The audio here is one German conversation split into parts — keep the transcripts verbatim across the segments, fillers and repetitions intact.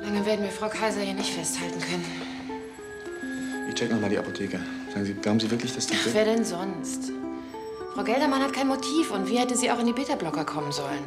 Lange werden wir Frau Kaiser hier nicht festhalten können. Ich check noch mal die Apotheke. Sagen Sie, glauben Sie wirklich, dass die... Ach, wer denn sonst? Frau Geldermann hat kein Motiv. Und wie hätte sie auch in die Beta-Blocker kommen sollen?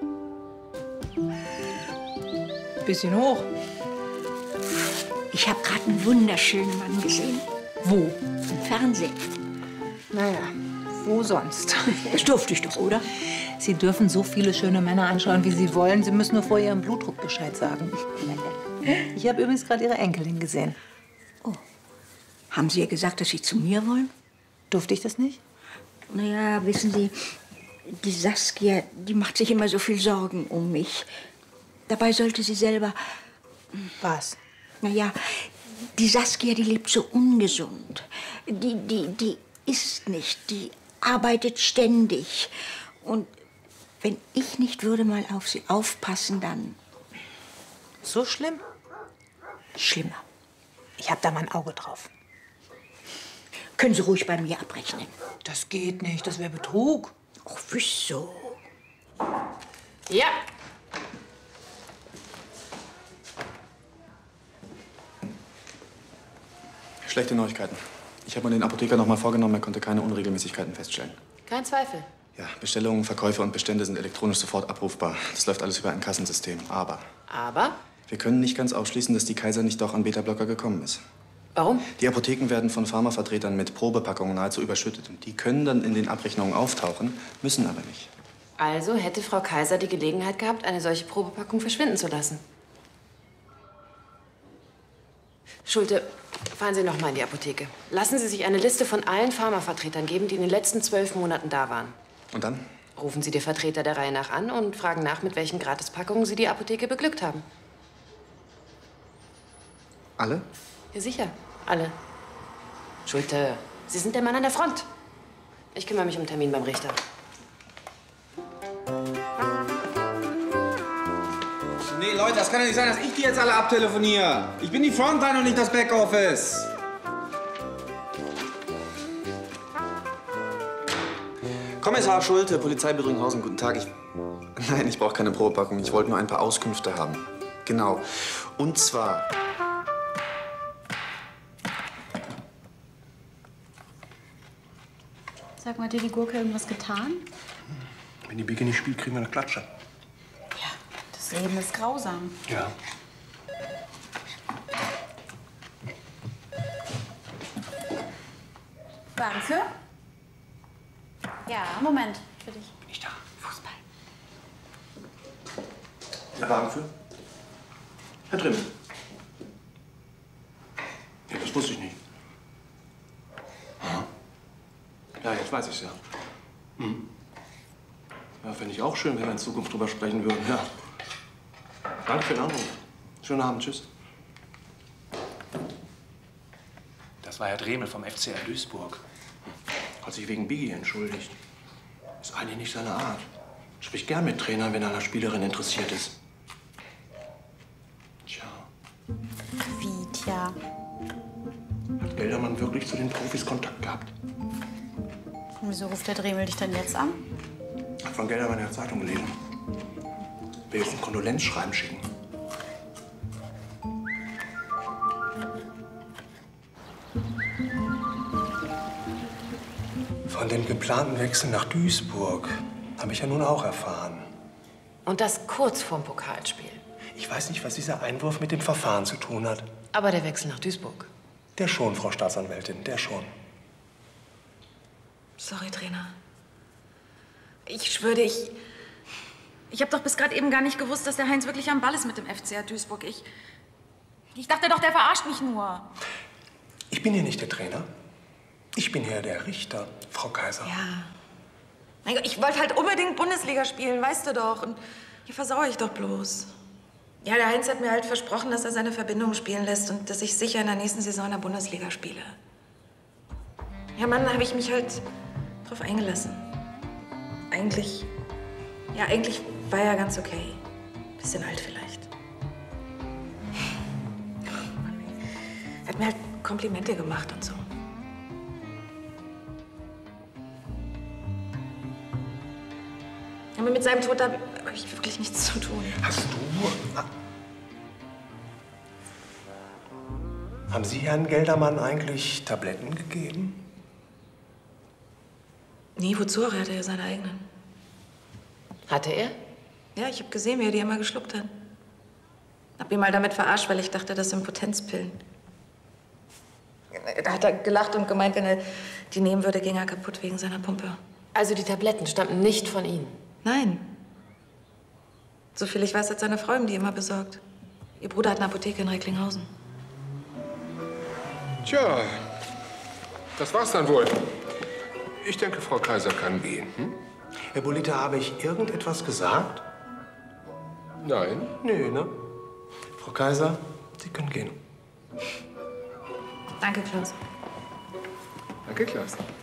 Bisschen hoch. Ich habe gerade einen wunderschönen Mann gesehen. Wo? Im Fernsehen. Naja, wo sonst? Das durfte ich doch, oder? Sie dürfen so viele schöne Männer anschauen, wie Sie wollen. Sie müssen nur vor Ihrem Blutdruck Bescheid sagen. Ich habe übrigens gerade Ihre Enkelin gesehen. Oh. Haben Sie ihr gesagt, dass Sie zu mir wollen? Durfte ich das nicht? Naja, wissen Sie, die Saskia, die macht sich immer so viel Sorgen um mich. Dabei sollte sie selber... Was? Naja, die Saskia, die lebt so ungesund. Die, die, die isst nicht, die arbeitet ständig. Und wenn ich nicht würde mal auf sie aufpassen, dann... So schlimm? Schlimmer. Ich habe da mein Auge drauf. Können Sie ruhig bei mir abrechnen. Das geht nicht, das wäre Betrug. Ach, wieso? Ja. Schlechte Neuigkeiten. Ich habe mir den Apotheker noch mal vorgenommen, er konnte keine Unregelmäßigkeiten feststellen. Kein Zweifel. Ja, Bestellungen, Verkäufe und Bestände sind elektronisch sofort abrufbar. Das läuft alles über ein Kassensystem. Aber Aber? wir können nicht ganz ausschließen, dass die Kaiser nicht doch an Beta-Blocker gekommen ist. Warum? Die Apotheken werden von Pharmavertretern mit Probepackungen nahezu überschüttet. Und die können dann in den Abrechnungen auftauchen, müssen aber nicht. Also hätte Frau Kaiser die Gelegenheit gehabt, eine solche Probepackung verschwinden zu lassen. Schulte, fahren Sie noch mal in die Apotheke. Lassen Sie sich eine Liste von allen Pharmavertretern geben, die in den letzten zwölf Monaten da waren. Und dann? Rufen Sie die Vertreter der Reihe nach an und fragen nach, mit welchen Gratispackungen Sie die Apotheke beglückt haben. Alle? Ja, sicher. Alle. Schulte, Sie sind der Mann an der Front. Ich kümmere mich um einen Termin beim Richter. Nee, Leute, das kann ja nicht sein, dass ich die jetzt alle abtelefoniere. Ich bin die Frontline und nicht das Backoffice. Kommissar Schulte, Polizeibüro Ringhausen, guten Tag. Ich... Nein, ich brauche keine Probepackung. Ich wollte nur ein paar Auskünfte haben. Genau. Und zwar... Sag mal, hat dir die Gurke irgendwas getan? Wenn die Biggie nicht spielt, kriegen wir eine Klatsche. Ja, das Leben ist grausam. Ja. Wagen für? Ja, Moment, für dich. Bin ich da? Fußball. Der Wagen für? Herr Drimmel. Ja, das wusste ich nicht. Aha. Ja, jetzt weiß ich's ja. Hm. Ja, fände ich auch schön, wenn wir in Zukunft drüber sprechen würden, ja. Danke für den Anruf. Schönen Abend, tschüss. Das war Herr Dremel vom F C R Duisburg. Hat sich wegen Biggie entschuldigt. Ist eigentlich nicht seine Art. Spricht gern mit Trainern, wenn er an einer Spielerin interessiert ist. Tja. Wie, tja? Hat Geldermann wirklich zu den Profis Kontakt gehabt? Und wieso ruft der Dremel dich denn jetzt an? Hat von Geldermann in der Zeitung gelesen. Will jetzt ein Kondolenzschreiben schicken. Von dem geplanten Wechsel nach Duisburg habe ich ja nun auch erfahren. Und das kurz vorm Pokalspiel. Ich weiß nicht, was dieser Einwurf mit dem Verfahren zu tun hat. Aber der Wechsel nach Duisburg. Der schon, Frau Staatsanwältin, der schon. Sorry, Trainer. Ich schwöre dir, ich... Ich habe doch bis gerade eben gar nicht gewusst, dass der Heinz wirklich am Ball ist mit dem F C R Duisburg. Ich... Ich dachte doch, der verarscht mich nur. Ich bin hier nicht der Trainer. Ich bin hier der Richter, Frau Kaiser. Ja. Mein Gott, ich wollte halt unbedingt Bundesliga spielen, weißt du doch. Und hier versauere ich doch bloß. Ja, der Heinz hat mir halt versprochen, dass er seine Verbindung spielen lässt und dass ich sicher in der nächsten Saison in der Bundesliga spiele. Ja, Mann, da habe ich mich halt drauf eingelassen. Eigentlich, ja, eigentlich war er ganz okay. Bisschen alt vielleicht. Er hat mir halt Komplimente gemacht und so. Aber mit seinem Tod habe ich wirklich nichts zu tun. Hast du... Haben Sie Herrn Geldermann eigentlich Tabletten gegeben? Nie, wozu auch? Er hatte ja seine eigenen. Hatte er? Ja, ich habe gesehen, wie er die immer geschluckt hat. Hab ihn mal damit verarscht, weil ich dachte, das sind Potenzpillen. Da hat er gelacht und gemeint, wenn er die nehmen würde, ging er kaputt wegen seiner Pumpe. Also die Tabletten stammten nicht von Ihnen? Nein. So viel ich weiß, hat seine Frau ihm die immer besorgt. Ihr Bruder hat eine Apotheke in Recklinghausen. Tja, das war's dann wohl. Ich denke, Frau Kaiser kann gehen. Hm? Herr Bolita, habe ich irgendetwas gesagt? Nein. Nö, ne? Frau Kaiser, Sie können gehen. Danke, Klaus. Danke, Klaus.